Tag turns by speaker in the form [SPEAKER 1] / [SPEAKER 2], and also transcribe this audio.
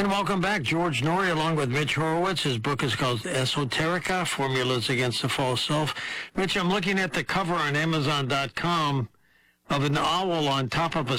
[SPEAKER 1] And welcome back. George Norrie along with Mitch Horowitz. His book is called Esoterica, Formulas Against the False Self. Mitch, I'm looking at the cover on Amazon.com of an owl on top of a